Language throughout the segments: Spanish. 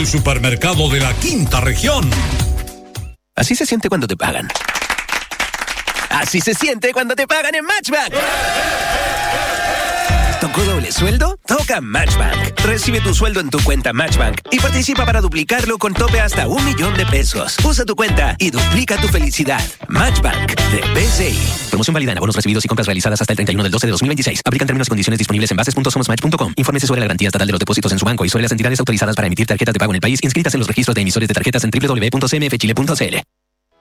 El supermercado de la quinta región. Así se siente cuando te pagan. Así se siente cuando te pagan en Matchbank. ¿Tocó doble sueldo? Toca Matchbank. Recibe tu sueldo en tu cuenta Matchbank y participa para duplicarlo con tope hasta 1 millón de pesos. Usa tu cuenta y duplica tu felicidad. Matchbank de BCI. Promoción válida en abonos recibidos y compras realizadas hasta el 31 del 12 de 2026. Aplican términos y condiciones disponibles en bases.somosmatch.com. Infórmese sobre la garantía estatal de los depósitos en su banco y sobre las entidades autorizadas para emitir tarjetas de pago en el país inscritas en los registros de emisores de tarjetas en www.cmfchile.cl.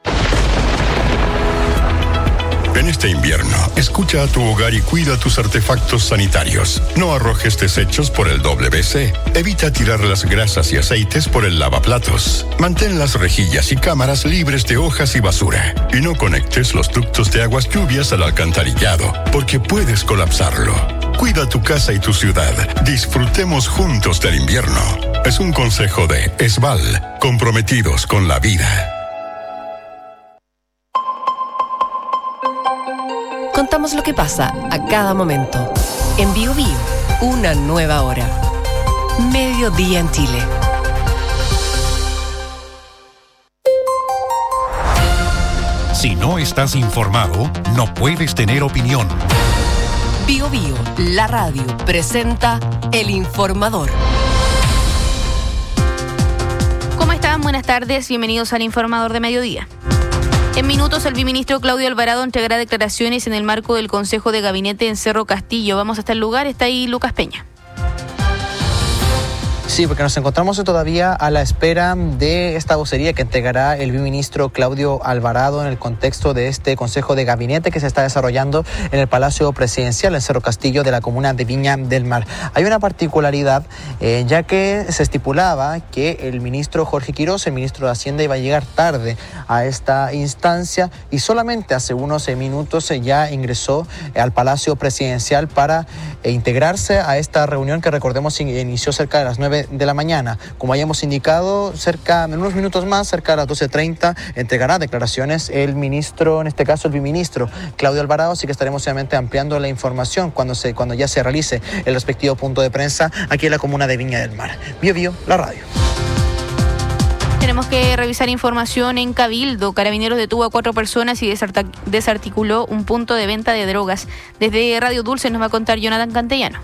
En este invierno, escucha a tu hogar y cuida tus artefactos sanitarios. No arrojes desechos por el WC. Evita tirar las grasas y aceites por el lavaplatos. Mantén las rejillas y cámaras libres de hojas y basura. Y no conectes los ductos de aguas lluvias al alcantarillado, porque puedes colapsarlo. Cuida tu casa y tu ciudad. Disfrutemos juntos del invierno. Es un consejo de ESVAL, comprometidos con la vida. Contamos lo que pasa a cada momento. En Bio Bio, una nueva hora. Mediodía en Chile. Si no estás informado, no puedes tener opinión. Bio Bio, la radio, presenta El Informador. ¿Cómo están? Buenas tardes, bienvenidos al Informador de Mediodía. En minutos, el viceministro Claudio Alvarado entregará declaraciones en el marco del Consejo de Gabinete en Cerro Castillo. Vamos hasta el lugar, está ahí Lucas Peña. Sí, porque nos encontramos todavía a la espera de esta vocería que entregará el viceministro Claudio Alvarado en el contexto de este Consejo de Gabinete que se está desarrollando en el Palacio Presidencial en Cerro Castillo de la comuna de Viña del Mar. Hay una particularidad, ya que se estipulaba que el ministro Jorge Quiroz, el ministro de Hacienda, iba a llegar tarde a esta instancia y solamente hace unos minutos ya ingresó al Palacio Presidencial para integrarse a esta reunión que, recordemos, inició cerca de las 9 de la mañana. Como hayamos indicado, en unos minutos más, cerca de las 12:30, entregará declaraciones el ministro, en este caso el viceministro Claudio Alvarado, así que estaremos obviamente ampliando la información cuando ya se realice el respectivo punto de prensa aquí en la comuna de Viña del Mar. Bio Bio, la radio. Tenemos que revisar información en Cabildo. Carabineros detuvo a 4 personas y desarticuló un punto de venta de drogas. Desde Radio Dulce nos va a contar Jonathan Cantellano.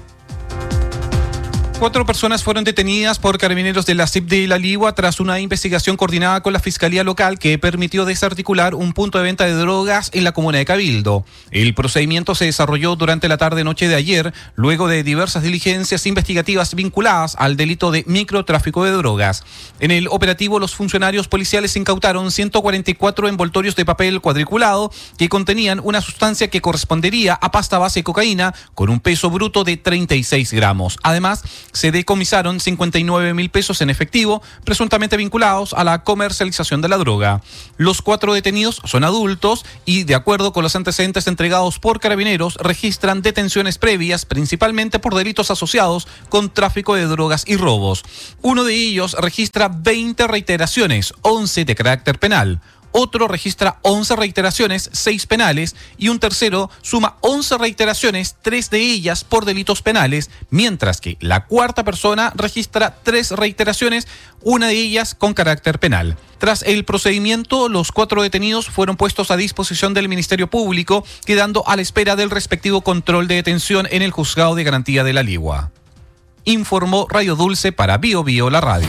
4 personas fueron detenidas por carabineros de la CIP de La Ligua tras una investigación coordinada con la Fiscalía Local que permitió desarticular un punto de venta de drogas en la comuna de Cabildo. El procedimiento se desarrolló durante la tarde-noche de ayer, luego de diversas diligencias investigativas vinculadas al delito de microtráfico de drogas. En el operativo, los funcionarios policiales incautaron 144 envoltorios de papel cuadriculado que contenían una sustancia que correspondería a pasta base de cocaína con un peso bruto de 36 gramos. Además, se decomisaron 59.000 pesos en efectivo, presuntamente vinculados a la comercialización de la droga. Los 4 detenidos son adultos y, de acuerdo con los antecedentes entregados por Carabineros, registran detenciones previas, principalmente por delitos asociados con tráfico de drogas y robos. Uno de ellos registra 20 reiteraciones, 11 de carácter penal. Otro registra 11 reiteraciones, 6 penales, y un tercero suma 11 reiteraciones, 3 de ellas por delitos penales, mientras que la 4ª persona registra 3 reiteraciones, una de ellas con carácter penal. Tras el procedimiento, los 4 detenidos fueron puestos a disposición del Ministerio Público, quedando a la espera del respectivo control de detención en el Juzgado de Garantía de La Ligua. Informó Radio Dulce para Bio Bio, la radio.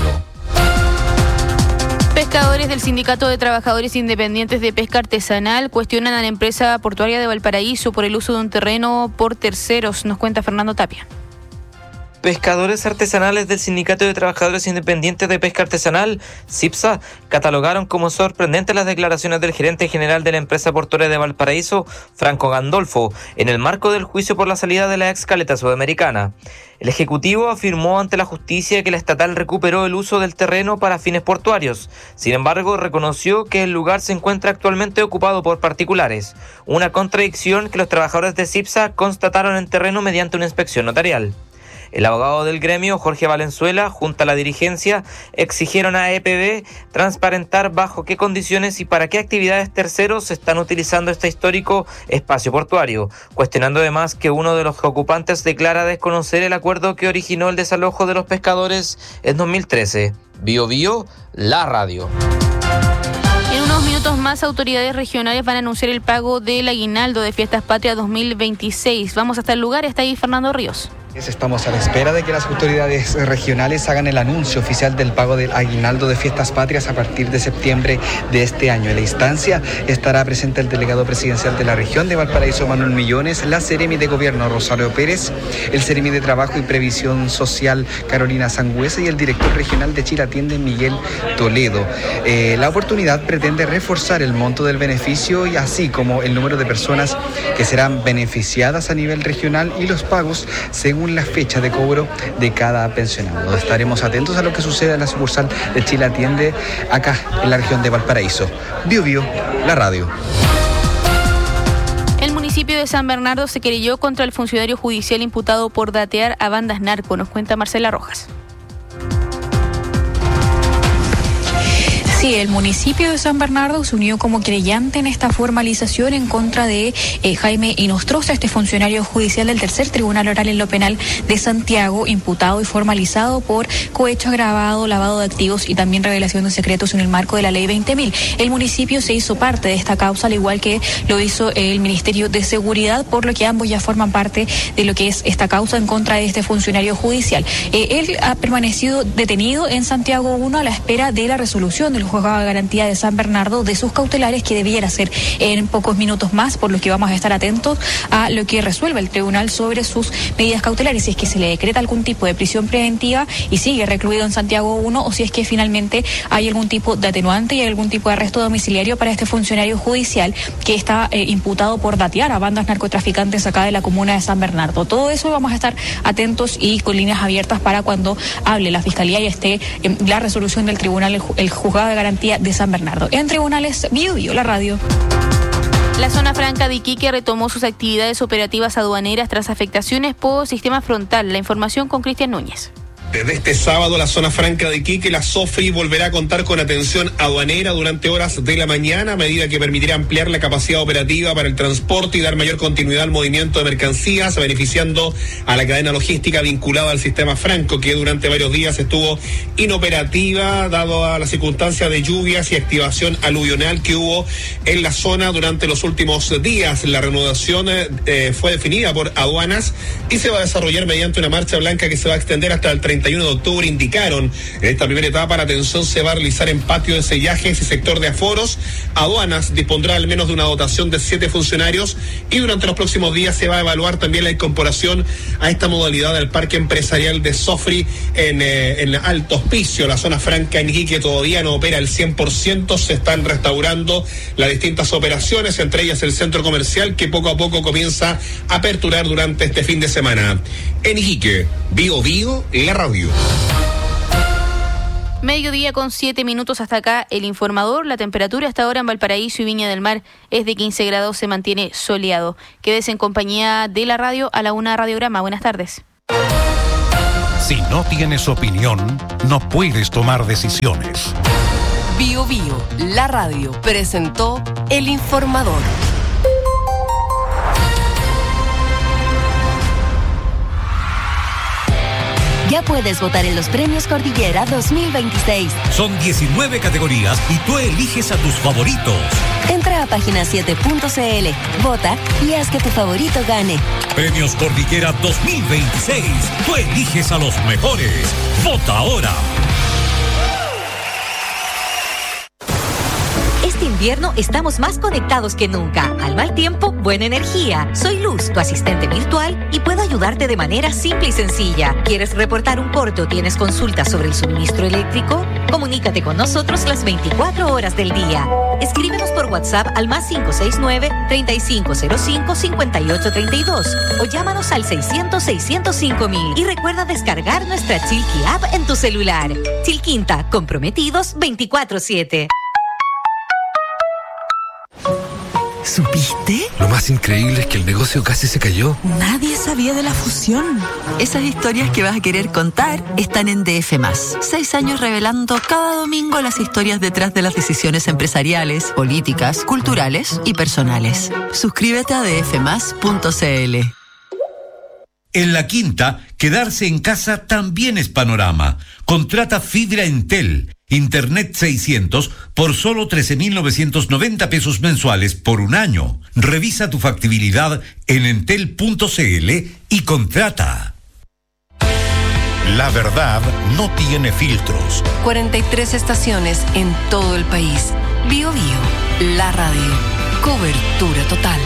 Pescadores del Sindicato de Trabajadores Independientes de Pesca Artesanal cuestionan a la empresa portuaria de Valparaíso por el uso de un terreno por terceros, nos cuenta Fernando Tapia. Pescadores artesanales del Sindicato de Trabajadores Independientes de Pesca Artesanal, SIPSA, catalogaron como sorprendentes las declaraciones del gerente general de la empresa portuaria de Valparaíso, Franco Gandolfo, en el marco del juicio por la salida de la ex caleta sudamericana. El ejecutivo afirmó ante la justicia que la estatal recuperó el uso del terreno para fines portuarios. Sin embargo, reconoció que el lugar se encuentra actualmente ocupado por particulares, una contradicción que los trabajadores de SIPSA constataron en terreno mediante una inspección notarial. El abogado del gremio, Jorge Valenzuela, junto a la dirigencia, exigieron a EPB transparentar bajo qué condiciones y para qué actividades terceros están utilizando este histórico espacio portuario, cuestionando además que uno de los ocupantes declara desconocer el acuerdo que originó el desalojo de los pescadores en 2013. Bio Bio, la radio. En unos minutos más, autoridades regionales van a anunciar el pago del aguinaldo de Fiestas Patrias 2026. Vamos hasta el lugar, está ahí Fernando Ríos. Estamos a la espera de que las autoridades regionales hagan el anuncio oficial del pago del aguinaldo de Fiestas Patrias a partir de septiembre de este año. En la instancia estará presente el delegado presidencial de la región de Valparaíso, Manuel Millones, la Seremi de Gobierno, Rosario Pérez, el Seremi de Trabajo y Previsión Social, Carolina Sangüesa, y el director regional de Chile Atiende, Miguel Toledo. La oportunidad pretende reforzar el monto del beneficio y así como el número de personas que serán beneficiadas a nivel regional y los pagos según la fecha de cobro de cada pensionado. Estaremos atentos a lo que suceda en la sucursal de Chile Atiende acá en la región de Valparaíso. Bio Bio, la radio. El municipio de San Bernardo se querelló contra el funcionario judicial imputado por datear a bandas narco. Nos cuenta Marcela Rojas. Sí, el municipio de San Bernardo se unió como creyente en esta formalización en contra de Jaime Inostroza, este funcionario judicial del Tercer Tribunal Oral en lo Penal de Santiago, imputado y formalizado por cohecho agravado, lavado de activos y también revelación de secretos en el marco de la Ley 20.000. El municipio se hizo parte de esta causa, al igual que lo hizo el Ministerio de Seguridad, por lo que ambos ya forman parte de lo que es esta causa en contra de este funcionario judicial. Él ha permanecido detenido en Santiago 1 a la espera de la resolución del Juzgado de Garantía de San Bernardo de sus cautelares, que debiera ser en pocos minutos más, por lo que vamos a estar atentos a lo que resuelva el tribunal sobre sus medidas cautelares, si es que se le decreta algún tipo de prisión preventiva y sigue recluido en Santiago 1, o si es que finalmente hay algún tipo de atenuante y algún tipo de arresto domiciliario para este funcionario judicial que está imputado por datear a bandas narcotraficantes acá de la comuna de San Bernardo. Todo eso vamos a estar atentos y con líneas abiertas para cuando hable la Fiscalía y esté la resolución del tribunal, el Juzgado de Garantía de San Bernardo. En tribunales, Bio Bio, la radio. La zona franca de Iquique retomó sus actividades operativas aduaneras tras afectaciones por sistema frontal. La información con Cristian Núñez. Desde este sábado, la zona franca de Iquique, la SOFRI, volverá a contar con atención aduanera durante horas de la mañana, medida que permitirá ampliar la capacidad operativa para el transporte y dar mayor continuidad al movimiento de mercancías, beneficiando a la cadena logística vinculada al sistema franco, que durante varios días estuvo inoperativa, dado a las circunstancias de lluvias y activación aluvional que hubo en la zona durante los últimos días. La reanudación fue definida por aduanas y se va a desarrollar mediante una marcha blanca que se va a extender hasta el 31 de octubre, indicaron. En esta primera etapa, la atención se va a realizar en patio de sellajes y sector de aforos. Aduanas dispondrá al menos de una dotación de 7 funcionarios y durante los próximos días se va a evaluar también la incorporación a esta modalidad del parque empresarial de SOFRI en Alto Hospicio. La zona franca en Iquique todavía no opera al 100%, se están restaurando las distintas operaciones, entre ellas el centro comercial, que poco a poco comienza a aperturar durante este fin de semana. En Iquique, Bio Bio, la radio. Mediodía con 7 minutos hasta acá el informador. La temperatura hasta ahora en Valparaíso y Viña del Mar es de 15 grados, se mantiene soleado. Quédese en compañía de la radio a la 1 Radiograma. Buenas tardes. Si no tienes opinión, no puedes tomar decisiones. Bio Bio, la radio, presentó el informador. Ya puedes votar en los premios Cordillera 2026. Son 19 categorías y tú eliges a tus favoritos. Entra a página 7.cl, vota y haz que tu favorito gane. Premios Cordillera 2026. Tú eliges a los mejores. Vota ahora. Este invierno estamos más conectados que nunca. Al mal tiempo, buena energía. Soy Luz, tu asistente virtual, y puedo ayudarte de manera simple y sencilla. ¿Quieres reportar un corte o tienes consultas sobre el suministro eléctrico? Comunícate con nosotros las 24 horas del día. Escríbenos por WhatsApp al +569-3505-5832 o llámanos al 600-605-000 y recuerda descargar nuestra Chilqui App en tu celular. Chilquinta, comprometidos 24/7. ¿Supiste? Lo más increíble es que el negocio casi se cayó. Nadie sabía de la fusión. Esas historias que vas a querer contar están en DF+. 6 años revelando cada domingo las historias detrás de las decisiones empresariales, políticas, culturales y personales. Suscríbete a dfmas.cl. En La Quinta, quedarse en casa también es panorama. Contrata fibra Entel, Internet 600 por solo 13.990 pesos mensuales por un año. Revisa tu factibilidad en entel.cl y contrata. La verdad no tiene filtros. 43 estaciones en todo el país. Bio Bio, la radio. Cobertura total.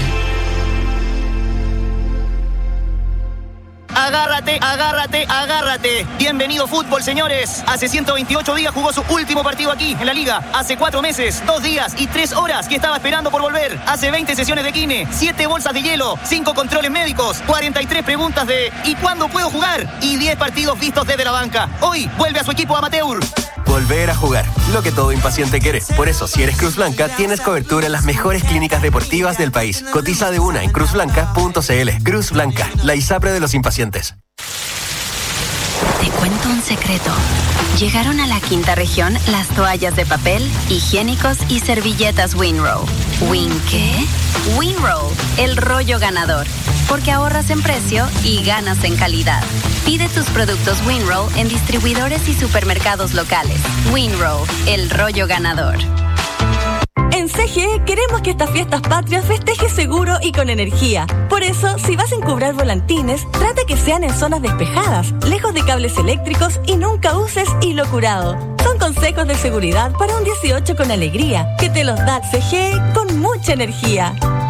Agárrate, agárrate, agárrate. Bienvenido fútbol, señores. Hace 128 días jugó su último partido aquí, en la Liga. Hace 4 meses, 2 días y 3 horas que estaba esperando por volver. Hace 20 sesiones de kine, 7 bolsas de hielo, 5 controles médicos, 43 preguntas de ¿y cuándo puedo jugar? Y 10 partidos vistos desde la banca. Hoy vuelve a su equipo amateur. Volver a jugar, lo que todo impaciente quiere. Por eso, si eres Cruz Blanca, tienes cobertura en las mejores clínicas deportivas del país. Cotiza de una en cruzblanca.cl. Cruz Blanca, la ISAPRE de los impacientes. Te cuento un secreto. Llegaron a la quinta región las toallas de papel, higiénicos y servilletas Winrow. ¿Win qué? Winrow, el rollo ganador. Porque ahorras en precio y ganas en calidad. Pide tus productos Winrow en distribuidores y supermercados locales. Winrow, el rollo ganador. En CGE queremos que estas fiestas patrias festejes seguro y con energía. Por eso, si vas a encubrar volantines, trata que sean en zonas despejadas, lejos de cables eléctricos y nunca uses hilo curado. Son consejos de seguridad para un 18 con alegría, que te los da CGE con mucha energía.